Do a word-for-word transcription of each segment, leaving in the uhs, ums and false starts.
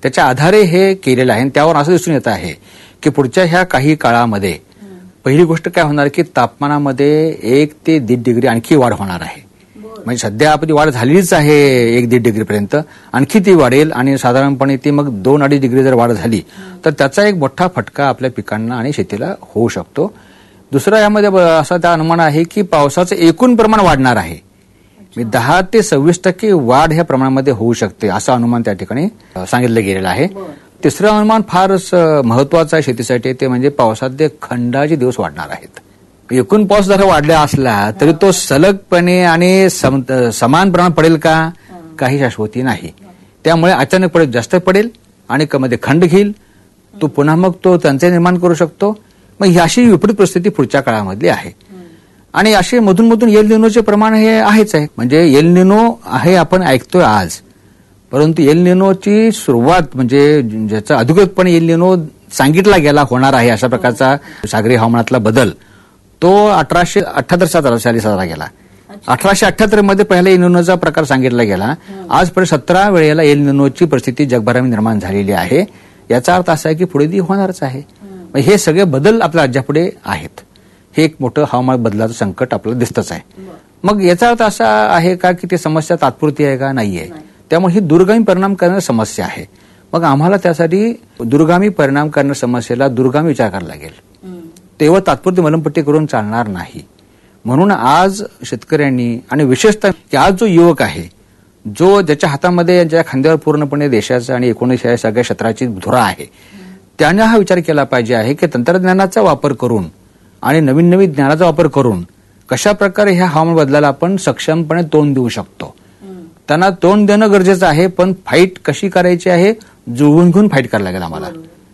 त्याच्या आधारे हे केलेलं आहे आणि त्यावर असं दिसून येत आहे की पुढच्या ह्या काही काळामध्ये पहिली गोष्ट काय होणार की तापमानामध्ये एक ते दीड डिग्री आणखी वाढ होणार आहे. म्हणजे सध्या आपली वाढ झालीच आहे एक दीड डिग्रीपर्यंत, आणखी ती वाढेल आणि साधारणपणे ती मग दोन अडीच डिग्री जर वाढ झाली तर त्याचा एक मोठा फटका आपल्या पिकांना आणि शेतीला होऊ शकतो. दुसरा यामध्ये असा त्या अनुमान आहे की पावसाचं एकूण प्रमाण वाढणार आहे. दहा ते सव्वीस टक्के वाढ ह्या प्रमाणामध्ये होऊ शकते असं अनुमान त्या ठिकाणी सांगितलं गेलेलं आहे. तिसरं अनुमान फारच महत्वाचं आहे शेतीसाठी, ते म्हणजे पावसाचे खंडाचे दिवस वाढणार आहेत. एकूण पाऊस जर वाढला असला तरी तो सलगपणे आणि समान प्रमाणात पडेल का, काही शाश्वती नाही. त्यामुळे अचानकपणे जास्त पडेल आणि मध्ये खंड घेईल, तो पुन्हा मग तो टंचाई निर्माण करू शकतो. मग ही अशी विपरीत परिस्थिती पुढच्या काळामधली आहे. आणि असे मधून मधून एल निनोचे प्रमाण हे आहेच आहे. म्हणजे एल निनो आहे आपण ऐकतोय आज, परंतु एल निनोची सुरुवात म्हणजे ज्याचा अधिकृतपणे एल निनो सांगितला गेला होणार आहे अशा प्रकारचा सागरी हवामानातला बदल, तो अठराशे अठ्याहत्तर साली साजरा गेला. अठराशे अठ्याहत्तर मध्ये पहिला एल निनोचा प्रकार सांगितला गेला. आजपर्यंत सतरा वेळेला एल निनोची परिस्थिती जगभरामध्ये निर्माण झालेली आहे. याचा अर्थ असा आहे की पुढे ती होणारच आहे. हे सगळे बदल आपल्या राज्यापुढे आहेत. हे एक मोठं हवामान बदलाचं संकट आपल्याला दिसतच आहे. मग याचा अर्थ असा आहे का की ती समस्या तात्पुरती आहे का, नाही आहे. त्यामुळे ही दूरगामी परिणाम करणारी समस्या आहे. मग आम्हाला त्यासाठी दूरगामी परिणाम करणाऱ्या समस्येला दूरगामी विचार करावा लागेल. तेव्हा तात्पुरती मलमपट्टी करून चालणार नाही. म्हणून आज शेतकऱ्यांनी आणि विशेषतः की आज जो युवक आहे, जो ज्याच्या हातामध्ये ज्या खांद्यावर पूर्णपणे देशाचा आणि एकोणीसशे या सगळ्या क्षेत्राची धुरा आहे, त्याने हा विचार केला पाहिजे आहे की तंत्रज्ञानाचा वापर करून आणि नवीन नवीन ज्ञानाचा वापर करून कशा प्रकारे ह्या हवामान बदलाला आपण सक्षमपणे तोंड देऊ शकतो. त्यांना तोंड देणं गरजेचं आहे, पण फाईट कशी करायची आहे, जुळवून घेऊन फाईट करायला लागेल आम्हाला.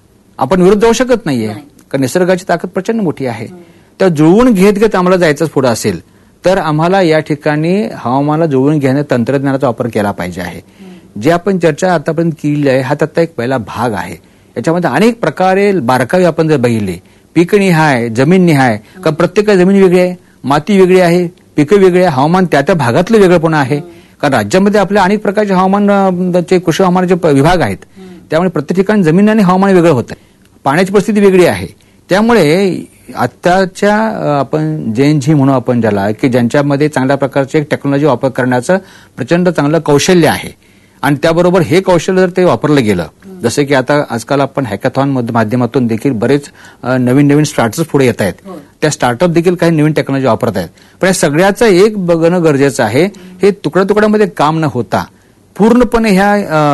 आपण विरुद्ध जाऊ शकत नाहीये, कारण निसर्गाची ताकद प्रचंड मोठी आहे. त्या जुळवून घेत घेत आम्हाला जायचंच पुढे असेल तर आम्हाला या ठिकाणी हवामानाला जुळवून घेण्यात तंत्रज्ञानाचा वापर केला पाहिजे आहे. जे आपण चर्चा आतापर्यंत केली आहे हा त्याचा एक पहिला भाग आहे. याच्यामध्ये अनेक प्रकारे बारकावे आपण जर बघितले, पीकनिहाय, जमीन निहाय, कारण प्रत्येक जमीन वेगळी आहे, माती वेगळी आहे, पिकं वेगळी आहे, हवामान त्या त्या भागातलं वेगळंपण आहे. कारण राज्यामध्ये आपल्या अनेक प्रकारचे हवामानचे कृषी हवामानाचे विभाग आहेत. त्यामुळे प्रत्येक ठिकाणी जमीन आणि हवामान वेगळं होतं. पाण्याची परिस्थिती वेगळी आहे. त्यामुळे आत्ताच्या आपण जेन झी म्हणू आपण ज्याला, की ज्यांच्यामध्ये चांगल्या प्रकारचे टेक्नॉलॉजी वापर करण्याचं प्रचंड चांगलं कौशल्य आहे आणि त्याबरोबर हे कौशल्य जर ते वापरलं गेलं, जसे की आता आजकाल आपण हॅकॅथॉन माध्यमातून देखील बरेच नवीन नवीन स्टार्टअप पुढे येत आहेत. त्या स्टार्टअप देखील काही नवीन टेक्नॉलॉजी वापरत आहेत. पण या सगळ्याचं एक बघणं गरजेचं आहे. हे तुकड्या तुकड्यामध्ये काम न होता पूर्णपणे ह्या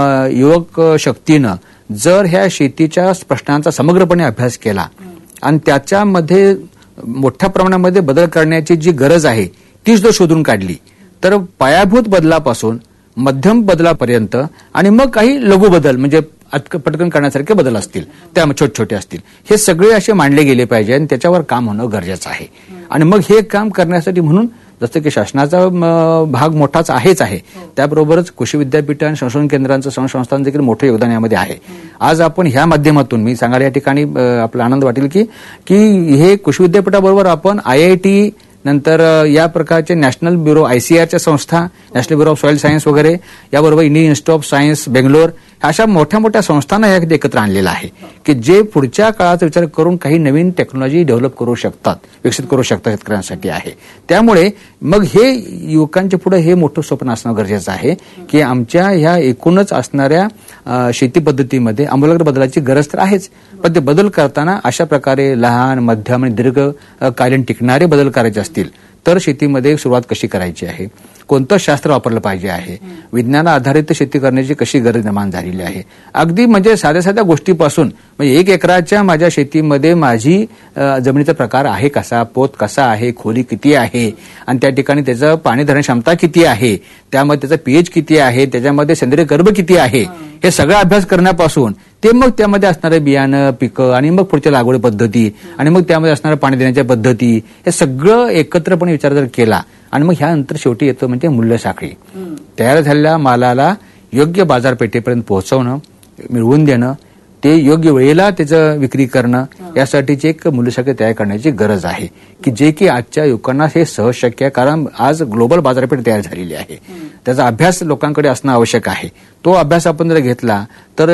युवक शक्तीनं जर ह्या शेतीच्या प्रश्नांचा समग्रपणे अभ्यास केला आणि त्याच्यामध्ये मोठ्या प्रमाणामध्ये बदल करण्याची जी गरज आहे तीच जर शोधून काढली तर पायाभूत बदलापासून मध्यम बदलापर्यंत आणि मग काही लघु बदल म्हणजे पटकन करण्यासारखे बदल असतील, त्या छोटे छोटे असतील, हे सगळे असे मांडले गेले पाहिजे आणि त्याच्यावर काम होणं गरजेचं आहे. आणि मग हे काम करण्यासाठी म्हणून जसं की शासनाचा भाग मोठाच आहेच आहे, त्याबरोबरच कृषी विद्यापीठ आणि संशोधन केंद्रांचं संस्थान देखील मोठं योगदान यामध्ये आहे. आज आपण ह्या माध्यमातून मी सांगायला या ठिकाणी आपला आनंद वाटेल की की हे कृषी विद्यापीठाबरोबर आपण आय आय टी नंतर या प्रकारचे नॅशनल ब्युरो आयसीआरच्या संस्था, national bureau of soil science वगैरे, याबरोबर Indian institute of science Bangalore, अशा मोठ्या मोठ्या संस्थांना या एकत्र आणलेलं आहे की जे पुढच्या काळाचा विचार करून काही नवीन टेक्नॉलॉजी डेव्हलप करू शकतात, विकसित करू शकतात शेतकऱ्यांसाठी आहे. त्यामुळे मग हे युवकांच्या पुढे हे मोठं स्वप्न असणं गरजेचं आहे की आमच्या ह्या एकूणच असणाऱ्या शेती पद्धतीमध्ये आमूलाग्र बदलाची गरज तर आहेच, पण ते बदल करताना अशा प्रकारे लहान, मध्यम आणि दीर्घकालीन टिकणारे बदल करायचे असतील तर शेतीमध्ये सुरुवात कशी करायची आहे, कोणतं शास्त्र वापरलं पाहिजे आहे, विज्ञान आधारित शेती करण्याची कशी गरज निर्माण झालेली आहे. अगदी म्हणजे साध्या साध्या गोष्टीपासून म्हणजे एक एकराच्या माझ्या शेतीमध्ये माझी जमिनीचा प्रकार आहे कसा, पोत कसा आहे, खोली किती आहे आणि त्या ठिकाणी त्याचं पाणी धरण क्षमता किती आहे, त्यामध्ये त्याचा पीएच किती आहे, त्याच्यामध्ये सेंद्रिय गर्भ किती आहे, हे सगळा अभ्यास करण्यापासून ते मग त्यामध्ये असणारे बियाणं, पिकं आणि मग पुढच्या लागवड पद्धती आणि मग त्यामध्ये असणाऱ्या पाणी देण्याच्या पद्धती, हे सगळं एकत्रपणे विचार जर केला आणि मग ह्यानंतर शेवटी येतं म्हणजे मूल्य साखळी. तयार झालेल्या मालाला योग्य बाजारपेठेपर्यंत पोहोचवणं, मिळवून देणं, ते योग्य वेळेला त्याचं विक्री करणं, यासाठीची एक मूल्यसाखळी तयार करण्याची गरज आहे की जे की आजच्या युवकांना हे सहज शक्य आहे. कारण आज ग्लोबल बाजारपेठ तयार झालेली आहे, त्याचा अभ्यास लोकांकडे असणं आवश्यक आहे. तो अभ्यास आपण जर घेतला तर